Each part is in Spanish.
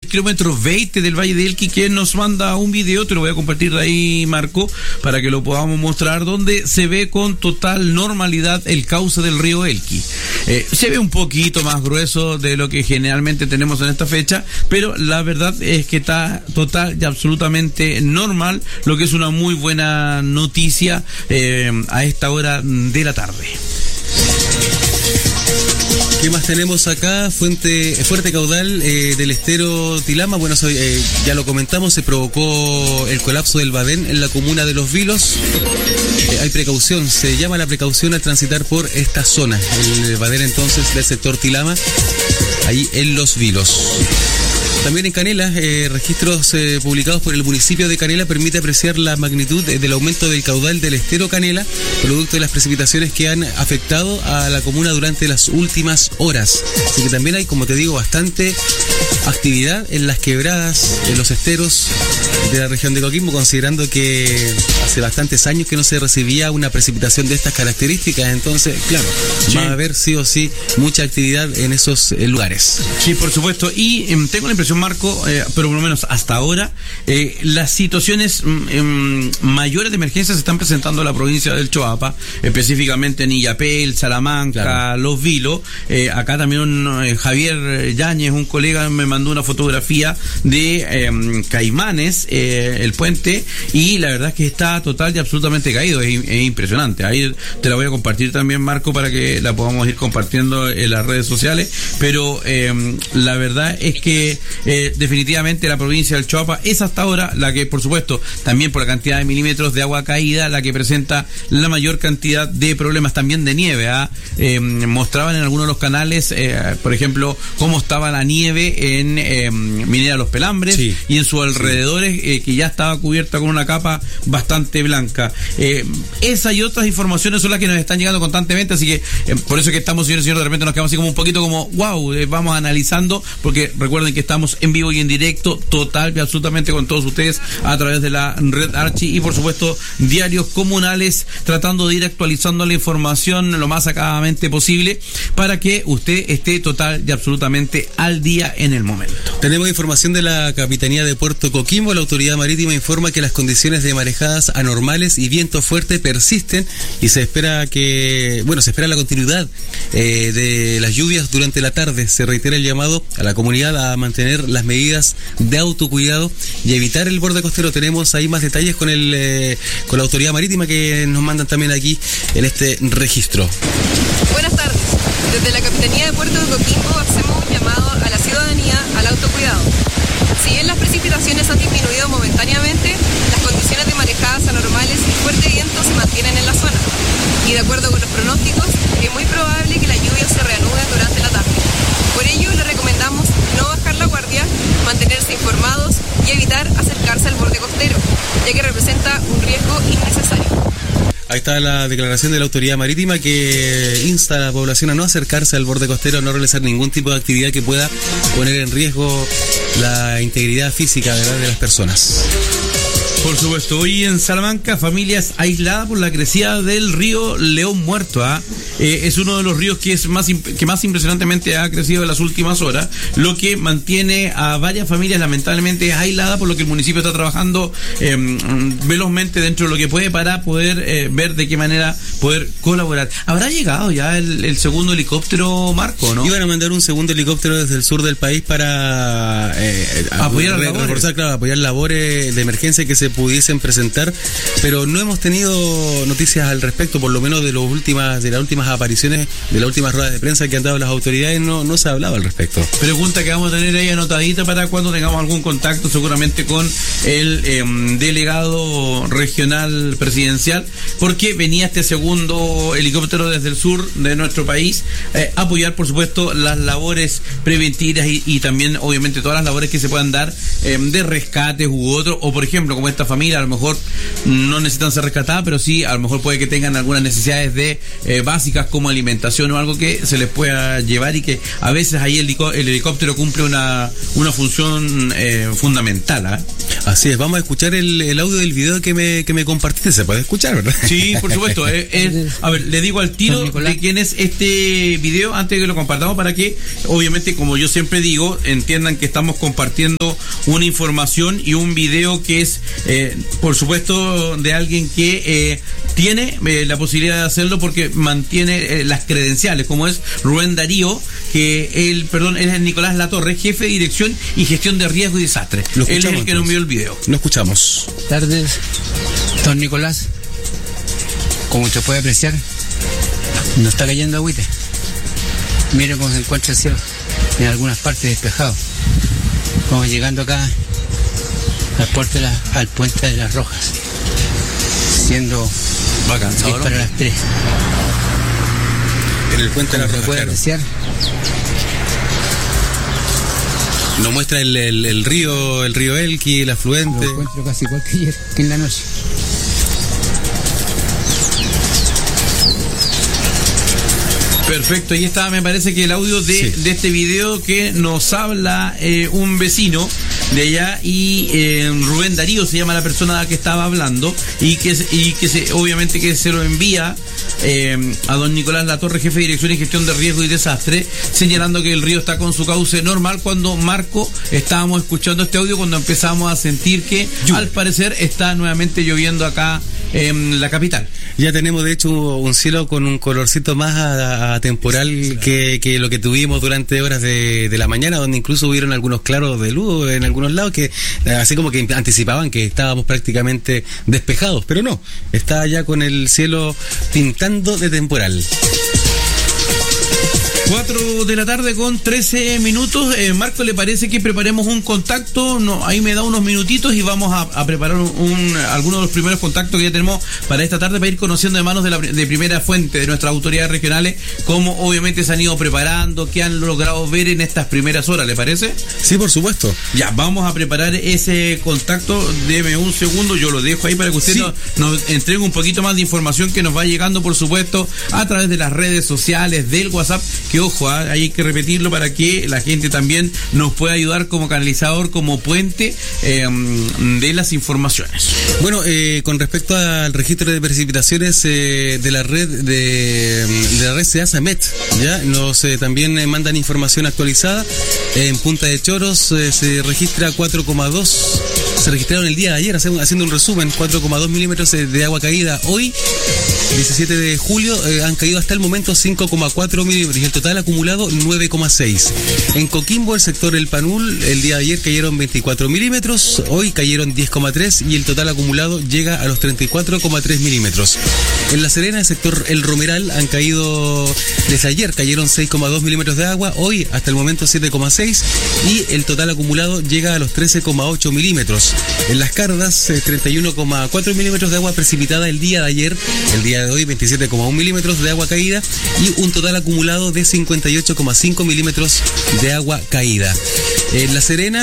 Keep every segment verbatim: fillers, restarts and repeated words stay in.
kilómetro veinte del Valle de Elqui, que nos manda un video, te lo voy a compartir de ahí, Marco, para que lo podamos mostrar, donde se ve con total normalidad el cauce del río Elqui. Eh, se ve un poquito más grueso de lo que generalmente tenemos en esta fecha, pero la verdad es que está total y absolutamente normal, lo que es una muy buena noticia eh, a esta hora de la tarde. ¿Qué más tenemos acá? Fuente, fuerte caudal eh, del estero Tilama. Bueno, soy, eh, ya lo comentamos, se provocó el colapso del Badén en la comuna de Los Vilos. Eh, hay precaución, se llama la precaución al transitar por esta zona. El Badén entonces del sector Tilama, ahí en Los Vilos. También en Canela, eh, registros eh, publicados por el municipio de Canela permite apreciar la magnitud de, del aumento del caudal del estero Canela, producto de las precipitaciones que han afectado a la comuna durante las últimas horas. Así que también hay, como te digo, bastante actividad en las quebradas, en los esteros de la región de Coquimbo, considerando que hace bastantes años que no se recibía una precipitación de estas características. Entonces, claro, sí, va a haber sí o sí mucha actividad en esos eh, lugares. Sí, por supuesto. Y eh, tengo la impresión, Marco, eh, pero por lo menos hasta ahora, eh, las situaciones eh, mayores de emergencia se están presentando en la provincia del Choapa, específicamente en Illapel, Salamanca, claro, Los Vilos. Eh, acá también un, eh, Javier Yáñez, un colega, me mandó una fotografía de eh, Caimanes, eh, el puente, y la verdad es que está total y absolutamente caído. Es, es impresionante. Ahí te la voy a compartir también, Marco, para que la podamos ir compartiendo en las redes sociales. Pero eh, la verdad es que Eh, definitivamente la provincia del Choapa es hasta ahora la que, por supuesto, también por la cantidad de milímetros de agua caída, la que presenta la mayor cantidad de problemas, también de nieve. ¿eh? Eh, mostraban en algunos de los canales, eh, por ejemplo, cómo estaba la nieve en eh, Minera Los Pelambres, sí, y en sus alrededores, sí, eh, que ya estaba cubierta con una capa bastante blanca. Eh, esa y otras informaciones son las que nos están llegando constantemente, así que eh, por eso es que estamos, señores y señores, de repente nos quedamos así como un poquito como, wow, eh, vamos analizando, porque recuerden que estamos en vivo y en directo, total y absolutamente con todos ustedes a través de la red Archi y por supuesto diarios comunales, tratando de ir actualizando la información lo más acabadamente posible para que usted esté total y absolutamente al día en el momento. Tenemos información de la Capitanía de Puerto Coquimbo. La autoridad marítima informa que las condiciones de marejadas anormales y viento fuerte persisten y se espera que, bueno, se espera la continuidad eh, de las lluvias durante la tarde. Se reitera el llamado a la comunidad a mantener las medidas de autocuidado y evitar el borde costero. Tenemos ahí más detalles con el eh, con la autoridad marítima que nos mandan también aquí en este registro. Buenas tardes. Desde la Capitanía de Puerto de Coquimbo hacemos un llamado a la ciudadanía al autocuidado. Si bien las precipitaciones han disminuido momentáneamente, las condiciones de marejadas anormales y fuerte viento se mantienen en la zona. Y de acuerdo con los pronósticos, es muy probable que las lluvias se reanuden durante la tarde. Por ello, le recomendamos no bajar la guardia, mantenerse informados y evitar acercarse al borde costero, ya que representa un riesgo innecesario. Ahí está la declaración de la autoridad marítima que insta a la población a no acercarse al borde costero, a no realizar ningún tipo de actividad que pueda poner en riesgo la integridad física, ¿verdad?, de las personas. Por supuesto, hoy en Salamanca, familias aisladas por la crecida del río León Muerto. ¿eh? Eh, es uno de los ríos que es más que más impresionantemente ha crecido en las últimas horas, lo que mantiene a varias familias lamentablemente aisladas, por lo que el municipio está trabajando eh, velozmente dentro de lo que puede para poder eh, ver de qué manera poder colaborar. ¿Habrá llegado ya el, el segundo helicóptero, Marco, no? Iban a mandar un segundo helicóptero desde el sur del país para eh, apoyar, re, labores. Reforzar, claro, apoyar labores de emergencia que se pudiesen presentar, pero no hemos tenido noticias al respecto, por lo menos de los últimas de las últimas apariciones, de las últimas ruedas de prensa que han dado las autoridades, no, no se ha hablado al respecto. Pregunta que vamos a tener ahí anotadita para cuando tengamos algún contacto, seguramente con el eh, delegado regional presidencial, porque venía este segundo helicóptero desde el sur de nuestro país, eh, apoyar por supuesto las labores preventivas y, y también obviamente todas las labores que se puedan dar eh, de rescates u otro, o por ejemplo como esta ciertas familias a lo mejor no necesitan ser rescatadas, pero sí a lo mejor puede que tengan algunas necesidades de eh, básicas como alimentación o algo que se les pueda llevar, y que a veces ahí el, helico- el helicóptero cumple una, una función eh, fundamental. ¿eh? Así es, vamos a escuchar el, el audio del video que me, que me compartiste, se puede escuchar, ¿verdad? Sí, por supuesto. Es, es, a ver, le digo al tiro de quién es este video antes de que lo compartamos, para que, obviamente, como yo siempre digo, entiendan que estamos compartiendo una información y un video que es, eh, por supuesto, de alguien que eh, tiene eh, la posibilidad de hacerlo porque mantiene eh, las credenciales, como es Rubén Darío, que él, perdón, él es Nicolás Latorre, jefe de dirección y gestión de riesgo y desastre. Él es el que nos envió el video. Lo escuchamos. Buenas tardes, don Nicolás. Como usted puede apreciar, no está cayendo agüita. Mire cómo se encuentra el cielo, en algunas partes despejado. Vamos llegando acá al puerto de la, al puente de las Rojas, siendo Va cansado, diez para las tres. En el puente de las Como se Rojas, puede claro. apreciar, Nos muestra el, el, el río, el río Elqui, el lo afluente. encuentro casi igual que ayer, que en la noche. Perfecto, ahí está, me parece que el audio de, Sí. de este video que nos habla eh, un vecino de allá, y eh, Rubén Darío se llama la persona que estaba hablando, y que y que se, obviamente que se lo envía eh, a don Nicolás Latorre, jefe de dirección y gestión de riesgo y desastre, señalando que el río está con su cauce normal. Cuando Marco estábamos escuchando este audio, cuando empezamos a sentir que Lluvia. al parecer está nuevamente lloviendo acá en la capital. Ya tenemos de hecho un cielo con un colorcito más a- a temporal que, que lo que tuvimos durante horas de, de la mañana, donde incluso hubieron algunos claros de luz en algunos lados que eh, así como que anticipaban que estábamos prácticamente despejados, pero no, está ya con el cielo pintando de temporal. cuatro de la tarde con trece minutos. Eh, Marco, ¿le parece que preparemos un contacto? No, ahí me da unos minutitos y vamos a, a preparar un, un- algunos de los primeros contactos que ya tenemos para esta tarde, para ir conociendo de manos de, la, de primera fuente de nuestras autoridades regionales cómo obviamente se han ido preparando, qué han logrado ver en estas primeras horas, ¿le parece? Sí, por supuesto. Ya, vamos a preparar ese contacto. Deme un segundo, yo lo dejo ahí para que usted Sí. nos, nos entregue un poquito más de información que nos va llegando, por supuesto, a través de las redes sociales, del WhatsApp, que ojo, ¿ah? Ahí hay que repetirlo para que la gente también nos pueda ayudar como canalizador, como puente eh, de las informaciones. Bueno, eh, con respecto al registro de precipitaciones eh, de la red de, de la red SEASA-Met, ya nos eh, también eh, mandan información actualizada. En Punta de Choros eh, se registra cuatro coma dos, se registraron el día de ayer, hace- haciendo un resumen, cuatro coma dos milímetros eh, de agua caída. Hoy, diecisiete de julio, eh, han caído hasta el momento cinco coma cuatro milímetros y el total acumulado nueve coma seis. En Coquimbo, el sector El Panul, el día de ayer cayeron veinticuatro milímetros, hoy cayeron diez coma tres y el total acumulado llega a los treinta y cuatro coma tres milímetros. En La Serena, el sector El Romeral, han caído, desde ayer cayeron seis coma dos milímetros de agua, hoy hasta el momento siete coma seis y el total acumulado llega a los trece coma ocho milímetros. En Las Cardas, eh, treinta y uno coma cuatro milímetros de agua precipitada el día de ayer, el día de hoy veintisiete coma uno milímetros de agua caída y un total acumulado de cincuenta y ocho coma cinco milímetros de agua caída. En La Serena,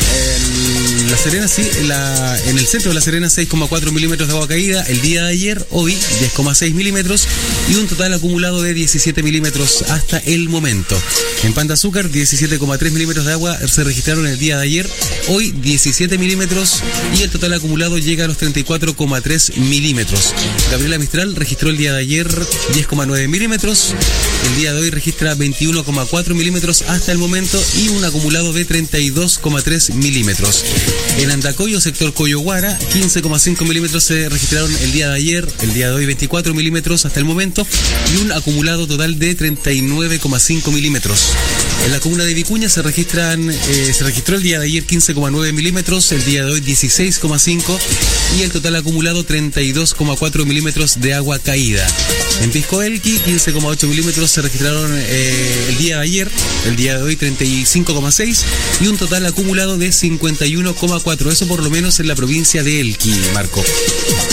en La Serena sí, en, la, en el centro de La Serena seis coma cuatro milímetros de agua caída el día de ayer, hoy diez coma seis milímetros y un total acumulado de diecisiete milímetros hasta el momento. En Pan de Azúcar, diecisiete coma tres milímetros de agua se registraron el día de ayer, hoy diecisiete milímetros y el total acumulado llega a los treinta y cuatro coma tres milímetros. Gabriela Mistral registró el día de ayer diez coma nueve milímetros, el día de hoy registra veintiuno coma cuatro milímetros hasta el momento y un acumulado de treinta y dos coma tres milímetros. En Andacoyo, sector Coyoguara, quince coma cinco milímetros se registraron el día de ayer, el día de hoy veinticuatro milímetros hasta el momento y un acumulado total de treinta y nueve coma cinco milímetros. En la comuna de Vicuña se registran, eh, se registró el día de ayer quince coma nueve milímetros, el día de hoy dieciséis coma cinco y el total acumulado treinta y dos coma cuatro milímetros de agua caída. En Pisco Elqui, quince coma ocho milímetros se registraron eh, el día de ayer, el día de hoy treinta y cinco coma seis y un total acumulado de cincuenta y uno coma cuatro. Eso por lo menos en la provincia de Elqui, Marco.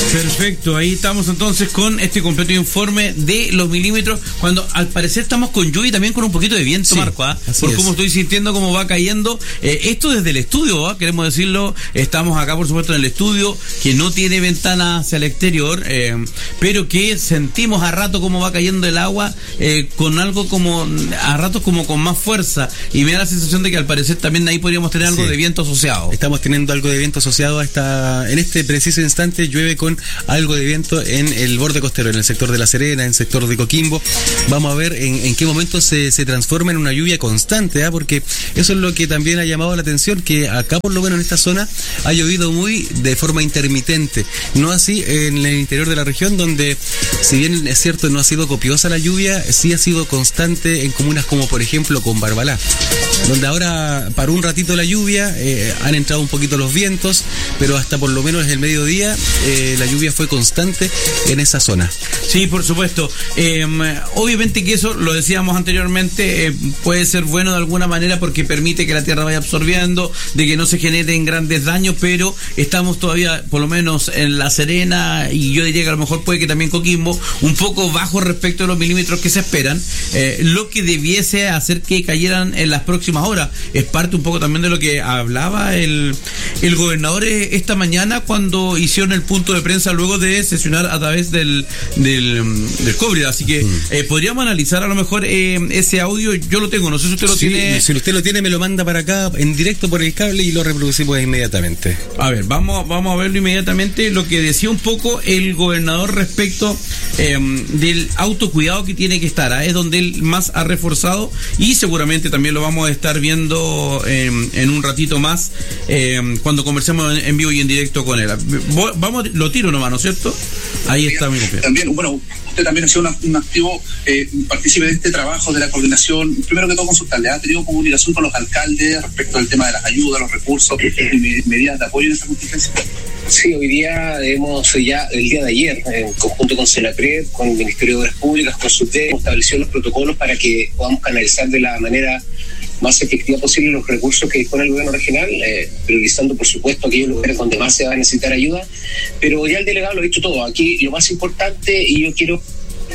Perfecto, ahí estamos entonces con este completo informe de los milímetros, cuando al parecer estamos con lluvia y también con un poquito de viento, sí, Marco, ¿eh? Por cómo estoy sintiendo cómo va cayendo. Eh, esto desde el estudio, ¿eh? Queremos decirlo, estamos acá por supuesto en el estudio, que no tiene ventana hacia el exterior, eh, pero que sentimos a rato cómo va cayendo el agua, eh, con algo como, a ratos como con más fuerza, y me da la sensación de que al parecer también ahí podríamos tener algo, sí, de viento asociado. Estamos teniendo algo de viento asociado a esta, en este preciso instante llueve con algo de viento en el borde costero, en el sector de La Serena, en el sector de Coquimbo. Vamos a ver en, en qué momento se, se transforma en una lluvia constante, ¿eh? Porque eso es lo que también ha llamado la atención, que acá por lo menos en esta zona ha llovido muy de forma intermitente, no así en el interior de la región, donde si bien es cierto no ha sido copiosa la lluvia, sí ha sido constante en comunas como por ejemplo con Barbalá, donde ahora paró un ratito la lluvia, eh, han entrado un poquito los vientos, pero hasta por lo menos el mediodía eh, la lluvia fue constante en esa zona. Sí, por supuesto. Eh, obviamente que eso, lo decíamos anteriormente, eh, puede ser bueno de alguna manera porque permite que la tierra vaya absorbiendo, de que no se generen grandes daños, pero estamos todavía, por lo menos en La Serena, y yo diría que a lo mejor puede que también Coquimbo, un poco bajo respecto a los milímetros que se esperan, eh, lo que debiese hacer que cayeran en las próximas horas. Es parte un poco también de lo que hablaba el, el gobernador esta mañana cuando hicieron el punto de prensa luego de sesionar a través del del, del COVID. Así que mm. eh, podríamos analizar a lo mejor eh, ese audio. Yo lo tengo, no sé si usted lo sí, tiene. Si usted lo tiene, me lo manda para acá en directo por el cable y lo reproducimos inmediatamente. A ver, vamos, vamos a verlo inmediatamente. Lo que decía un poco el gobernador respecto eh, del autocuidado que tiene que estar, ¿eh? Es donde él más ha reforzado, y seguramente también lo vamos a estar viendo eh, en un ratito más eh, cuando conversemos en, en vivo y en directo con él. Vamos, lo tiro nomás, ¿no es cierto? Ahí está mi compañero. También, bueno, usted también ha sido una, un activo eh, partícipe de este trabajo de la coordinación. Primero que todo, consultarle, ¿ha tenido comunicación con los alcaldes respecto al tema de las ayudas, los recursos y me, medidas de apoyo en esta contingencia? Sí, hoy día hemos, ya el día de ayer, en conjunto con Senapred, con el Ministerio de Obras Públicas, con SUTE, hemos establecido los protocolos para que podamos canalizar de la manera más efectiva posible los recursos que dispone el gobierno regional, eh, priorizando por supuesto aquellos lugares donde más se va a necesitar ayuda, pero ya el delegado lo ha dicho todo. Aquí lo más importante, y yo quiero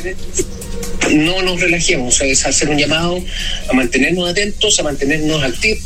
no nos relajemos, es hacer un llamado a mantenernos atentos, a mantenernos activos,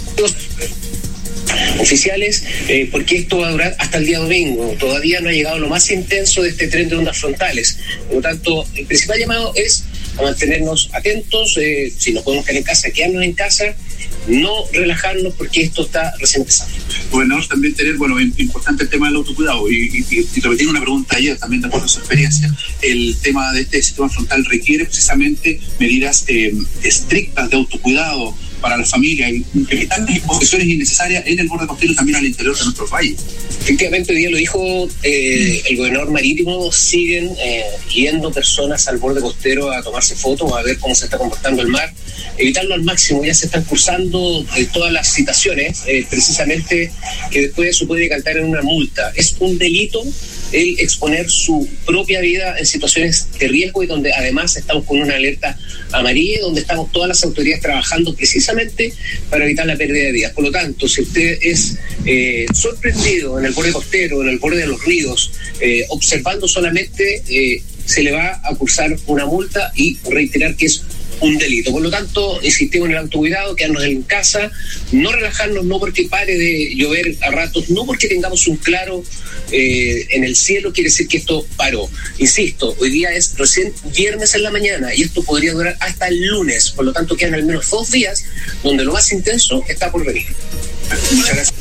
oficiales, eh, porque esto va a durar hasta el día domingo. Todavía no ha llegado lo más intenso de este tren de ondas frontales. Por lo tanto, el principal llamado es a mantenernos atentos, eh, si nos podemos quedar en casa, quedarnos en casa, no relajarnos porque esto está recién empezando. Gobernador, también tener, bueno, importante el tema del autocuidado, y, y, y, y repetir una pregunta ayer, también de acuerdo a su experiencia. El tema de este sistema frontal requiere precisamente medidas eh, estrictas de autocuidado para la familia, y evitar exposiciones innecesarias en el borde costero y también al interior de nuestro país. Efectivamente, hoy día lo dijo eh, el gobernador marítimo, siguen eh, yendo personas al borde costero a tomarse fotos, a ver cómo se está comportando el mar, evitarlo al máximo. Ya se están cursando eh, todas las citaciones, eh, precisamente que después eso puede decantar en una multa. Es un delito el exponer su propia vida en situaciones de riesgo, y donde además estamos con una alerta amarilla, donde estamos todas las autoridades trabajando precisamente para evitar la pérdida de vidas. Por lo tanto, si usted es eh, sorprendido en el borde costero, en el borde de los ríos, eh, observando solamente, eh, se le va a cursar una multa y reiterar que es un delito. Por lo tanto, insistimos en el autocuidado, quedarnos en casa, no relajarnos, no porque pare de llover a ratos, no porque tengamos un claro eh, en el cielo quiere decir que esto paró. Insisto, hoy día es recién viernes en la mañana y esto podría durar hasta el lunes. Por lo tanto, quedan al menos dos días donde lo más intenso está por venir. Muchas gracias.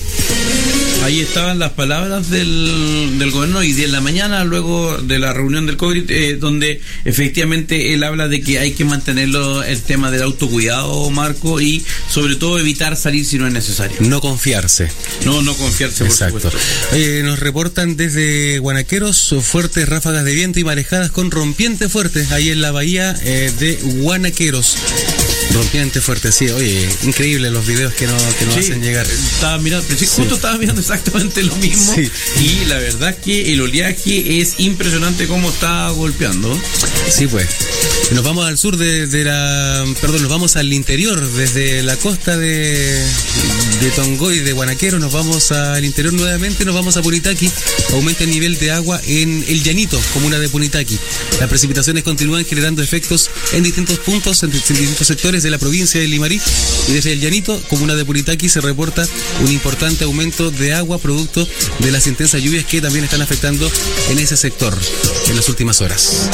Ahí estaban las palabras del, del gobierno, y de la mañana, luego de la reunión del COVID, eh, donde efectivamente él habla de que hay que mantenerlo, el tema del autocuidado, Marco, y sobre todo evitar salir si no es necesario. No confiarse. No, no confiarse, por Exacto. supuesto. Eh, nos reportan desde Guanaqueros fuertes ráfagas de viento y marejadas con rompientes fuertes ahí en la bahía eh, de Guanaqueros. Rompiente fuerte, sí, oye, increíble los videos que, no, que nos sí, hacen llegar. Estaba mirando, pero sí, justo sí. estaba mirando exactamente lo mismo, sí. Y la verdad que el oleaje es impresionante cómo está golpeando. Sí, pues. Nos vamos al sur de, de la, perdón, nos vamos al interior, desde la costa de, de Tongoy, de Guanaquero, nos vamos al interior nuevamente, nos vamos a Punitaqui. Aumenta el nivel de agua en El Llanito, comuna de Punitaqui. Las precipitaciones continúan generando efectos en distintos puntos, en distintos sectores de la provincia de Limarí. Y desde El Llanito, comuna de Punitaqui, se reporta un importante aumento de agua producto de las intensas lluvias que también están afectando en ese sector en las últimas horas.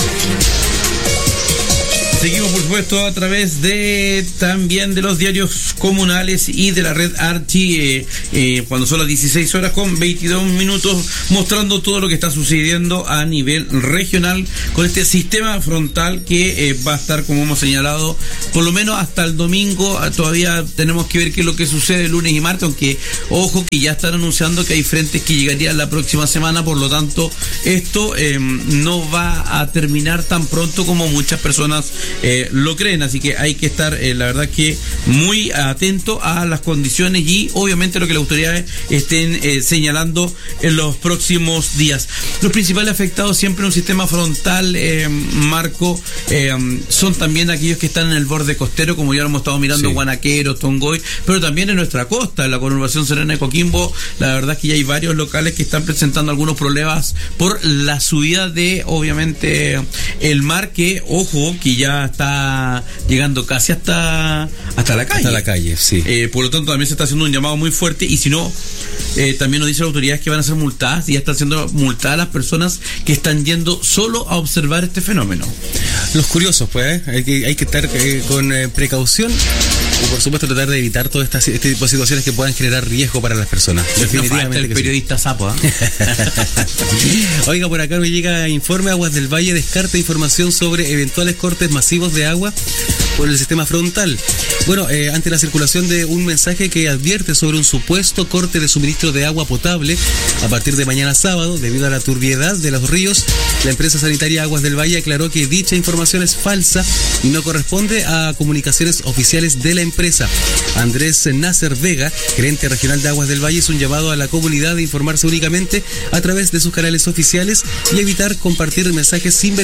Seguimos, por supuesto, a través de también de los diarios comunales y de la red Archi, eh, eh, cuando son las dieciséis horas con veintidós minutos, mostrando todo lo que está sucediendo a nivel regional con este sistema frontal que eh, va a estar, como hemos señalado, por lo menos hasta el domingo. Todavía tenemos que ver qué es lo que sucede el lunes y martes, aunque ojo que ya están anunciando que hay frentes que llegarían la próxima semana, por lo tanto esto eh, no va a terminar tan pronto como muchas personas Eh, lo creen, así que hay que estar, eh, la verdad que muy atento a las condiciones y obviamente lo que las autoridades estén eh, señalando en los próximos días. Los principales afectados siempre en un sistema frontal, eh, Marco, eh, son también aquellos que están en el borde costero, como ya lo hemos estado mirando, sí. Guanaquero, Tongoy, pero también en nuestra costa, en la conurbación Serena de Coquimbo. La verdad que ya hay varios locales que están presentando algunos problemas por la subida de, obviamente, el mar, que, ojo, que ya está llegando casi hasta hasta la calle. Hasta la calle, sí. Eh, por lo tanto, también se está haciendo un llamado muy fuerte y si no, eh, también nos dicen las autoridades que van a ser multadas y ya están siendo multadas las personas que están yendo solo a observar este fenómeno. Los curiosos, pues, ¿eh? hay, que, hay que estar eh, con eh, precaución y por supuesto tratar de evitar todas estas este tipo de situaciones que puedan generar riesgo para las personas. Definitivamente no el periodista sí. Sapo, ¿eh? Oiga, por acá me llega informe: Aguas del Valle descarta información sobre eventuales cortes masivos de agua por el sistema frontal. Bueno, eh, ante la circulación de un mensaje que advierte sobre un supuesto corte de suministro de agua potable a partir de mañana sábado debido a la turbiedad de los ríos, la empresa sanitaria Aguas del Valle aclaró que dicha información es falsa y no corresponde a comunicaciones oficiales de la empresa. Andrés Nasser Vega, gerente regional de Aguas del Valle, hizo un llamado a la comunidad de informarse únicamente a través de sus canales oficiales y evitar compartir mensajes sin